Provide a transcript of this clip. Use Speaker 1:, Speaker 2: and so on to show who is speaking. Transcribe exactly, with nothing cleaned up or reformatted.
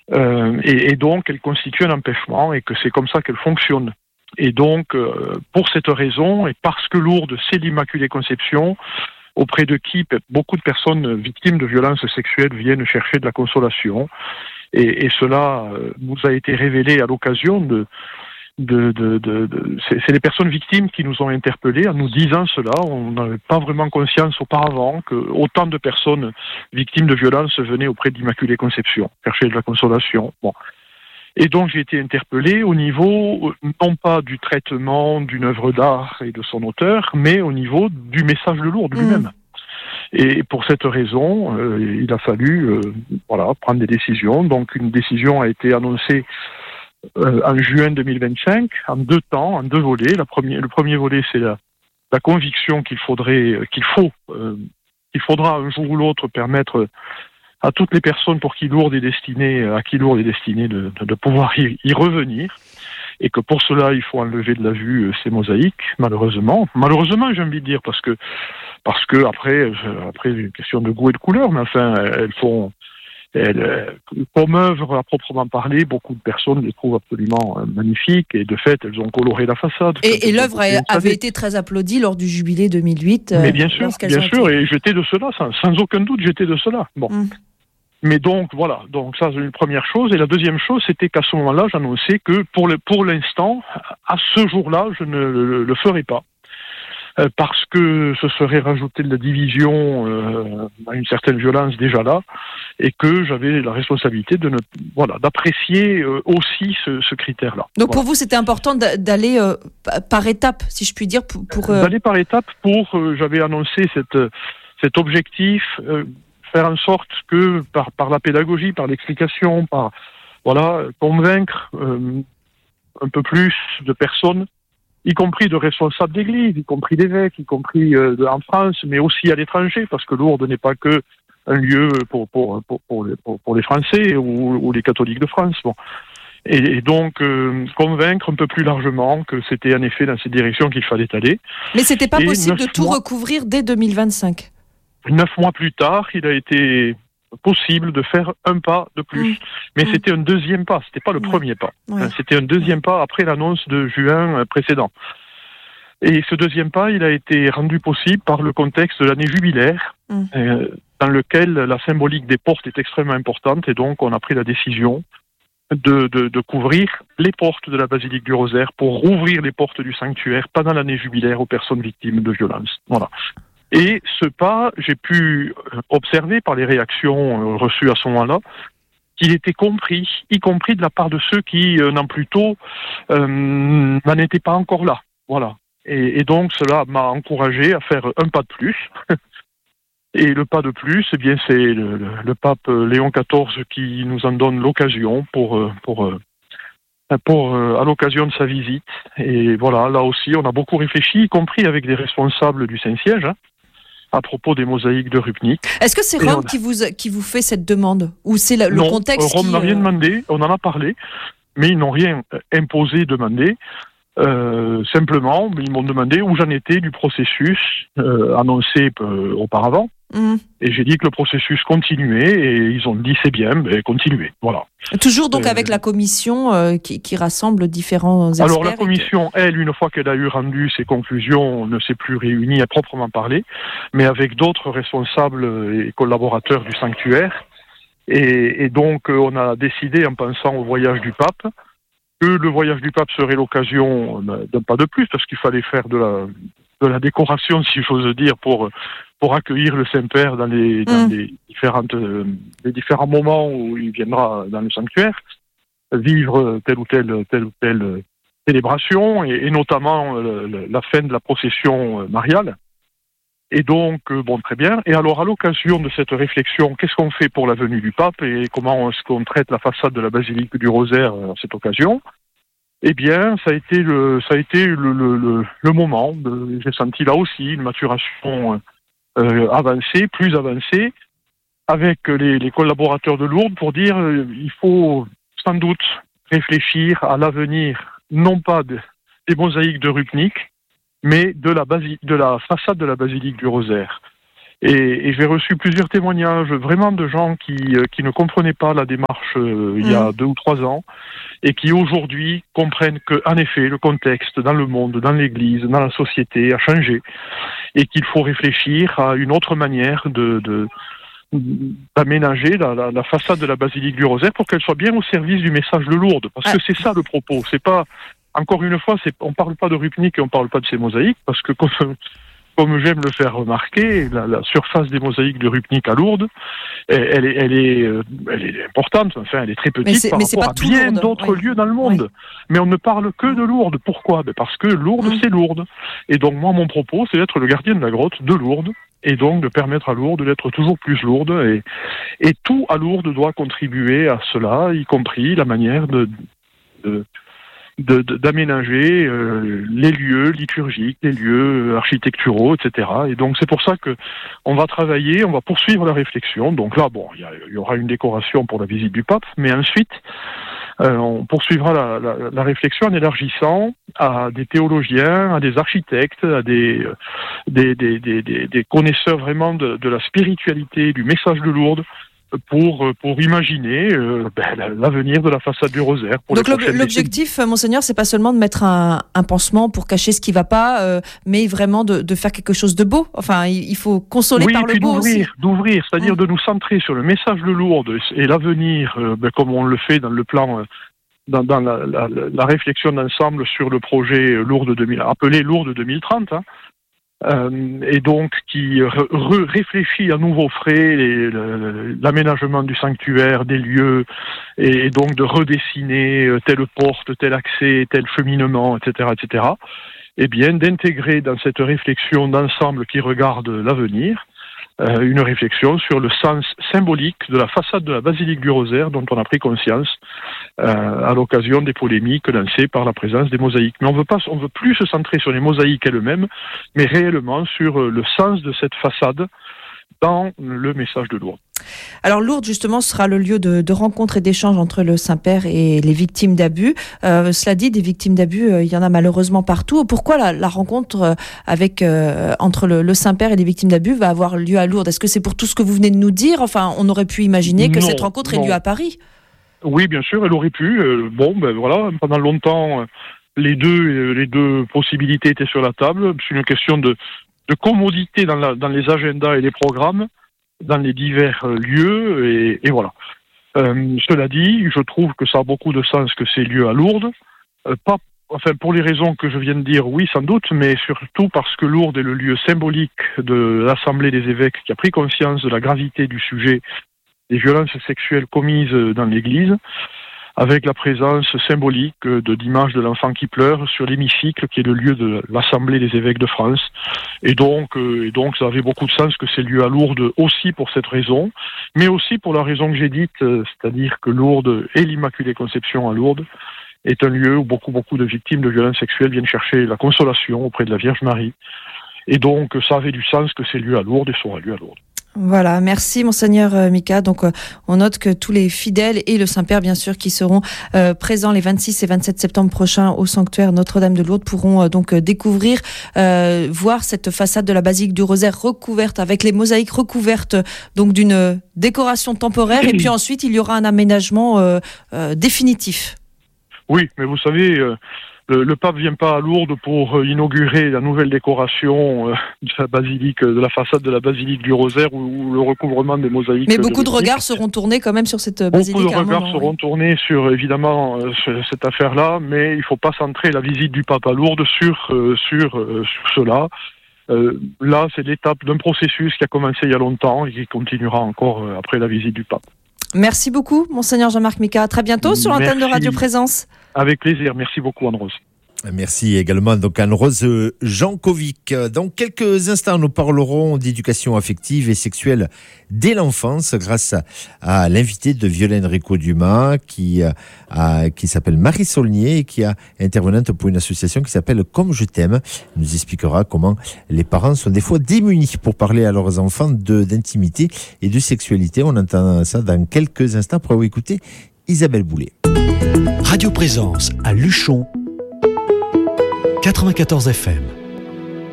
Speaker 1: Euh, et, et donc, elle constitue un empêchement et que c'est comme ça qu'elle fonctionne. Et donc, euh, pour cette raison, et parce que Lourdes, c'est l'Immaculée Conception, auprès de qui beaucoup de personnes victimes de violences sexuelles viennent chercher de la consolation. Et, et cela euh, nous a été révélé à l'occasion de... de, de, de, de c'est, c'est les personnes victimes qui nous ont interpellés en nous disant cela. On n'avait pas vraiment conscience auparavant que autant de personnes victimes de violences venaient auprès de l'Immaculée Conception chercher de la consolation. Bon. Et donc j'ai été interpellé au niveau, non pas du traitement d'une œuvre d'art et de son auteur, mais au niveau du message de Lourdes mmh. lui-même. Et pour cette raison, euh, il a fallu euh, voilà, prendre des décisions. Donc une décision a été annoncée euh, en juin deux mille vingt-cinq, en deux temps, en deux volets. La première, le premier volet, c'est la, la conviction qu'il faudrait, qu'il faut, euh, qu'il faudra un jour ou l'autre permettre à toutes les personnes pour qui Lourdes est destinée, à qui Lourdes est destinée de, de, de pouvoir y, y revenir, et que pour cela il faut enlever de la vue ces mosaïques, malheureusement. Malheureusement, j'ai envie de dire, parce que parce que après, après une question de goût et de couleur, mais enfin, elles font, elles, comme œuvre à proprement parler, beaucoup de personnes les trouvent absolument magnifiques, et de fait, elles ont coloré la façade.
Speaker 2: Et, et l'œuvre a, avait été très applaudie lors du jubilé deux mille huit.
Speaker 1: Mais bien sûr, bien sûr, été... et j'étais de cela, sans, sans aucun doute, j'étais de cela. Bon. Mmh. Mais donc, voilà, donc ça c'est une première chose. Et la deuxième chose, c'était qu'à ce moment-là, j'annonçais que pour, le, pour l'instant, à ce jour-là, je ne le, le ferai pas. Euh, parce que ce serait rajouter de la division euh, à une certaine violence déjà là, et que j'avais la responsabilité de ne, voilà, d'apprécier euh, aussi ce, ce critère-là.
Speaker 2: Donc
Speaker 1: voilà.
Speaker 2: Pour vous, c'était important d'aller euh, par étapes, si je puis dire, pour... pour euh...
Speaker 1: D'aller par étapes pour, euh, j'avais annoncé cette, cet objectif... Euh, faire en sorte que par, par la pédagogie, par l'explication, par voilà, convaincre euh, un peu plus de personnes, y compris de responsables d'église, y compris d'évêques, y compris euh, de, en France, mais aussi à l'étranger, parce que Lourdes n'est pas que un lieu pour, pour, pour, pour, les, pour, pour les Français ou, ou les catholiques de France. Bon. Et, et donc, euh, convaincre un peu plus largement que c'était en effet dans cette direction qu'il fallait aller.
Speaker 2: Mais c'était pas
Speaker 1: et
Speaker 2: possible de tout
Speaker 1: mois,
Speaker 2: recouvrir dès deux mille vingt-cinq.
Speaker 1: Neuf mois plus tard, il a été possible de faire un pas de plus. Mmh. Mais mmh. c'était un deuxième pas, c'était pas le ouais. premier pas. Ouais. C'était un deuxième pas après l'annonce de juin précédent. Et ce deuxième pas, il a été rendu possible par le contexte de l'année jubilaire, mmh. euh, dans lequel la symbolique des portes est extrêmement importante, et donc on a pris la décision de, de, de couvrir les portes de la basilique du Rosaire pour rouvrir les portes du sanctuaire pendant l'année jubilaire aux personnes victimes de violences. Voilà. Et ce pas, j'ai pu observer par les réactions reçues à ce moment-là, qu'il était compris, y compris de la part de ceux qui, euh, n'en plus tôt, euh, n'en étaient pas encore là. Voilà. Et, et donc, cela m'a encouragé à faire un pas de plus. Et le pas de plus, eh bien, c'est le, le, le pape Léon quatorze qui nous en donne l'occasion pour, pour, pour, à l'occasion de sa visite. Et voilà, là aussi, on a beaucoup réfléchi, y compris avec des responsables du Saint-Siège, hein, à propos des mosaïques de Rupnik.
Speaker 2: Est-ce que c'est Rome a... qui, vous, qui vous fait cette demande ? Ou c'est le,
Speaker 1: non,
Speaker 2: le contexte
Speaker 1: Rome
Speaker 2: qui...
Speaker 1: n'a rien demandé, on en a parlé, mais ils n'ont rien imposé, demandé. Euh, simplement, ils m'ont demandé où j'en étais du processus euh, annoncé euh, auparavant. Mmh. Et j'ai dit que le processus continuait, et ils ont dit c'est bien, ben, continuez. Voilà.
Speaker 2: Toujours donc euh, avec la commission euh, qui, qui rassemble différents experts.
Speaker 1: Alors la commission, que... elle, une fois qu'elle a eu rendu ses conclusions, ne s'est plus réunie à proprement parler, mais avec d'autres responsables et collaborateurs du sanctuaire. Et, et donc on a décidé, en pensant au voyage du pape, que le voyage du pape serait l'occasion d'un pas de plus, parce qu'il fallait faire de la, de la décoration, si j'ose dire, pour, pour accueillir le Saint-Père dans les, dans mmh. les, différentes, les différents moments où il viendra dans le sanctuaire, vivre telle ou telle, telle, ou telle célébration, et, et notamment le, la fin de la procession mariale. Et donc, bon, très bien. Et alors, à l'occasion de cette réflexion, qu'est-ce qu'on fait pour la venue du pape et comment est-ce qu'on traite la façade de la basilique du Rosaire à cette occasion ? Eh bien, ça a été le, ça a été le, le, le, le moment. De, j'ai senti là aussi une maturation euh, avancée, plus avancée, avec les, les collaborateurs de Lourdes pour dire euh, il faut sans doute réfléchir à l'avenir, non pas de, des mosaïques de Rupnik, mais de la, basi- de la façade de la basilique du Rosaire. Et, et j'ai reçu plusieurs témoignages vraiment de gens qui, euh, qui ne comprenaient pas la démarche euh, il y a deux ou trois ans et qui aujourd'hui comprennent que, en effet, le contexte dans le monde, dans l'Église, dans la société a changé et qu'il faut réfléchir à une autre manière de, de d'aménager la, la, la façade de la basilique du Rosaire pour qu'elle soit bien au service du message de Lourdes. Parce que c'est ça le propos. C'est pas, encore une fois, c'est, on parle pas de Rupnik et on parle pas de ces mosaïques parce que comme, comme j'aime le faire remarquer, la, la surface des mosaïques de Rupnik à Lourdes, elle, elle, est, elle, est, elle est importante, enfin elle est très petite par rapport à bien Lourdes, d'autres oui. lieux dans le monde. Oui. Mais on ne parle que de Lourdes. Pourquoi ? Ben parce que Lourdes, mmh. c'est Lourdes. Et donc moi, mon propos, c'est d'être le gardien de la grotte de Lourdes, et donc de permettre à Lourdes d'être toujours plus Lourdes. Et, et tout à Lourdes doit contribuer à cela, y compris la manière de... de De, de, d'aménager euh, les lieux liturgiques, les lieux architecturaux, et cetera. Et donc c'est pour ça que on va travailler, on va poursuivre la réflexion. Donc là, bon, il y, y aura une décoration pour la visite du pape, mais ensuite euh, on poursuivra la, la, la réflexion en élargissant à des théologiens, à des architectes, à des des, des, des, des, des connaisseurs vraiment de, de la spiritualité, du message de Lourdes, pour pour imaginer euh, ben, l'avenir de la façade du Rosaire. Pour
Speaker 2: Donc les l'objectif, décennies. Monseigneur, c'est pas seulement de mettre un, un pansement pour cacher ce qui va pas, euh, mais vraiment de, de faire quelque chose de beau. Enfin, il, il faut consoler
Speaker 1: oui,
Speaker 2: par le beau
Speaker 1: d'ouvrir,
Speaker 2: aussi.
Speaker 1: d'ouvrir, c'est-à-dire mmh. de nous centrer sur le message de Lourdes et l'avenir, euh, ben, comme on le fait dans le plan, euh, dans, dans la, la, la réflexion d'ensemble sur le projet Lourdes deux mille, appelé Lourdes deux mille trente. Hein. Euh, et donc qui re- re- réfléchit à nouveau frais les, le, l'aménagement du sanctuaire, des lieux, et, et donc de redessiner telle porte, tel accès, tel cheminement, et cetera, et cetera. Et bien d'intégrer dans cette réflexion d'ensemble qui regarde l'avenir, euh, une réflexion sur le sens symbolique de la façade de la basilique du Rosaire dont on a pris conscience euh, à l'occasion des polémiques lancées par la présence des mosaïques. Mais on veut pas, on veut plus se centrer sur les mosaïques elles-mêmes, mais réellement sur le sens de cette façade dans le message de Lourdes.
Speaker 2: Alors Lourdes, justement, sera le lieu de, de rencontre et d'échange entre le Saint-Père et les victimes d'abus. Euh, cela dit, des victimes d'abus, euh, il y en a malheureusement partout. Pourquoi la, la rencontre avec, euh, entre le, le Saint-Père et les victimes d'abus va avoir lieu à Lourdes ? Est-ce que c'est pour tout ce que vous venez de nous dire ? Enfin, on aurait pu imaginer que non, cette rencontre non. ait lieu à Paris.
Speaker 1: Oui, bien sûr, elle aurait pu. Euh, bon, ben voilà, pendant longtemps, les deux, les deux possibilités étaient sur la table. C'est une question de, de commodité dans, la, dans les agendas et les programmes, dans les divers lieux, et, et voilà. Euh, cela dit, je trouve que ça a beaucoup de sens que c'est lieu à Lourdes, euh, pas, enfin pour les raisons que je viens de dire, oui sans doute, mais surtout parce que Lourdes est le lieu symbolique de l'Assemblée des évêques qui a pris conscience de la gravité du sujet des violences sexuelles commises dans l'Église, avec la présence symbolique de d'images de l'enfant qui pleure sur l'hémicycle, qui est le lieu de l'Assemblée des évêques de France. Et donc, euh, et donc, ça avait beaucoup de sens que c'est lieu à Lourdes aussi pour cette raison, mais aussi pour la raison que j'ai dite, euh, c'est-à-dire que Lourdes et l'Immaculée Conception à Lourdes est un lieu où beaucoup, beaucoup de victimes de violences sexuelles viennent chercher la consolation auprès de la Vierge Marie. Et donc, ça avait du sens que c'est lieu à Lourdes et sera lieu à Lourdes.
Speaker 2: Voilà, merci Monseigneur euh, Mika. Donc euh, on note que tous les fidèles et le Saint-Père bien sûr qui seront euh, présents les vingt-six et vingt-sept septembre prochains au sanctuaire Notre-Dame de Lourdes pourront euh, donc euh, découvrir, euh, voir cette façade de la basilique du Rosaire recouverte avec les mosaïques recouvertes donc d'une décoration temporaire et puis ensuite il y aura un aménagement euh, euh, définitif.
Speaker 1: Oui, mais vous savez... Euh... Le, le pape vient pas à Lourdes pour euh, inaugurer la nouvelle décoration euh, de la basilique, de la façade de la basilique du Rosaire ou, ou le recouvrement des mosaïques.
Speaker 2: Mais beaucoup de, de regards seront tournés quand même sur cette basilique.
Speaker 1: Beaucoup de regards
Speaker 2: moment,
Speaker 1: seront oui. tournés sur évidemment euh, sur cette affaire-là, mais il faut pas centrer la visite du pape à Lourdes sur euh, sur euh, sur cela. Euh, là, c'est l'étape d'un processus qui a commencé il y a longtemps et qui continuera encore euh, après la visite du pape.
Speaker 2: Merci beaucoup, Monseigneur Jean-Marc Mika. À très bientôt sur l'antenne de Radio Présence.
Speaker 1: Avec plaisir. Merci beaucoup, Anne-Rose.
Speaker 3: Merci également donc Anne-Rose Jankovic. Dans quelques instants, nous parlerons d'éducation affective et sexuelle dès l'enfance grâce à l'invité de Violaine Rico-Dumas qui, a, qui s'appelle Marie Saulnier et qui est intervenante pour une association qui s'appelle Comme je t'aime. Elle nous expliquera comment les parents sont des fois démunis pour parler à leurs enfants de, d'intimité et de sexualité. On entend ça dans quelques instants pour écouter Isabelle Boulet.
Speaker 4: Radio Présence à Luchon quatre-vingt-quatorze F M.